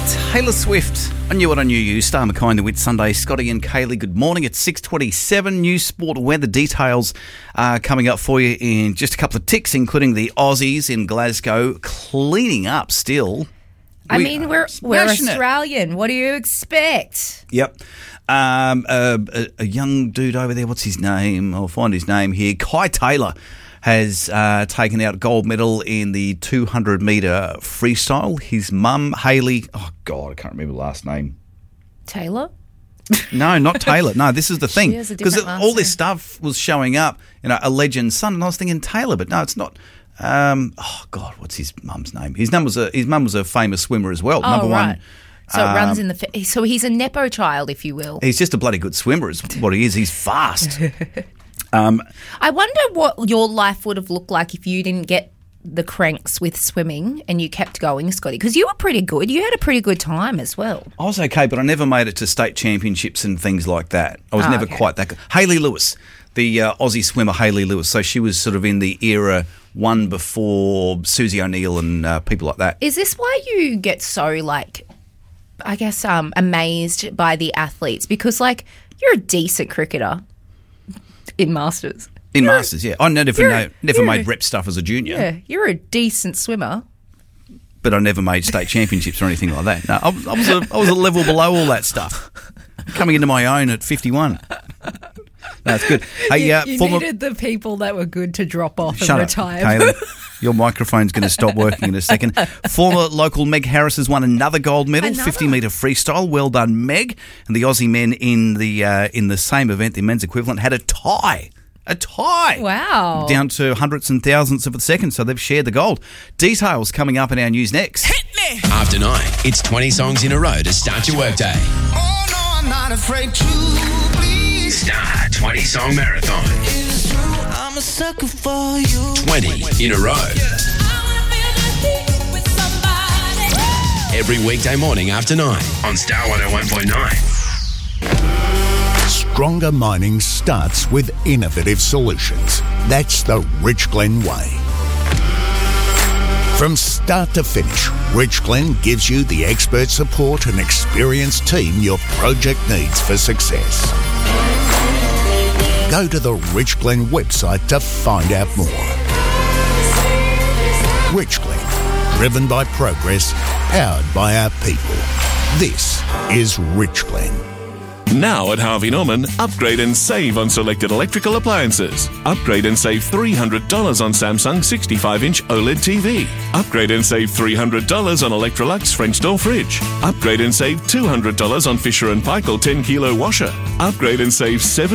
Taylor Swift. I knew what I knew you. Star McKay, the Wit Sunday. Scotty and Kaylee, good morning. It's 6:27. New sport weather details are coming up for you in just a couple of ticks, including the Aussies in Glasgow cleaning up still. We're Australian. What do you expect? Yep. A young dude over there, what's his name? I'll find his name here. Kai Taylor has taken out gold medal in the 200-metre freestyle. His mum, Hayley, I can't remember the last name. Taylor? No, not Taylor. No, this is the thing. Because all this stuff was showing up, a legend's son, and I was thinking Taylor, but no, it's not. What's his mum's name? His mum was a famous swimmer as well. Number right. one. So it runs in the... So he's a Nepo child, if you will. He's just a bloody good swimmer is what he is. He's fast. I wonder what your life would have looked like if you didn't get the cranks with swimming and you kept going, Scotty, because you were pretty good. You had a pretty good time as well. I was okay, but I never made it to state championships and things like that. I was never quite that good. Hayley Lewis, the Aussie swimmer Hayley Lewis, so she was sort of in the era one before Susie O'Neill and people like that. Is this why you get so, amazed by the athletes? Because, you're a decent cricketer. In Masters. Masters, yeah. I never made rep stuff as a junior. Yeah, you're a decent swimmer. But I never made state championships or anything like that. No, I was a level below all that stuff. Coming into my own at 51. That's good. Hey, you needed the people that were good to drop off and retire. Shut up, Kaylee. Your microphone's going to stop working in a second. Former local Meg Harris has won another gold medal, 50-metre freestyle. Well done, Meg. And the Aussie men in the same event, the men's equivalent, had a tie. A tie. Wow. Down to hundredths and thousandths of a second, so they've shared the gold. Details coming up in our news next. Hit me! After 9, it's 20 songs in a row to start your workday. Oh, no, I'm not afraid to bleed. Star 20 Song Marathon. It's true, I'm a sucker for you. 20 in a row. Every weekday morning after 9 on Star 101.9. Stronger mining starts with innovative solutions. That's the Rich Glen way. From start to finish, Rich Glen gives you the expert support and experienced team your project needs for success. Go to the Rich Glen website to find out more. Rich Glen, driven by progress, powered by our people. This is Rich Glen. Now at Harvey Norman, upgrade and save on selected electrical appliances. Upgrade and save $300 on Samsung 65-inch OLED TV. Upgrade and save $300 on Electrolux French door fridge. Upgrade and save $200 on Fisher & Paykel 10-kilo washer. Upgrade and save